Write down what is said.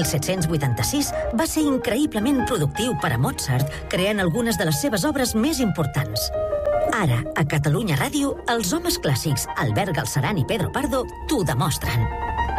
1786 va ser increïblement productiu per a Mozart, creant algunes de les seves obres més importants. Ara, a Catalunya Ràdio, els homes clàssics Albert Galceran i Pedro Pardo t'ho demostren.